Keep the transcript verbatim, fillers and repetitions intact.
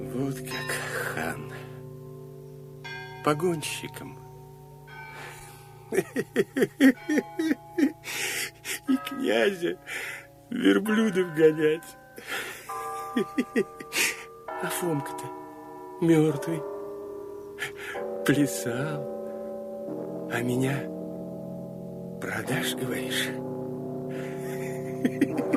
Вот как хан. Погонщиком. И князя верблюдов гонять. А Фомка-то мертвый. Плясал. А меня продашь, говоришь?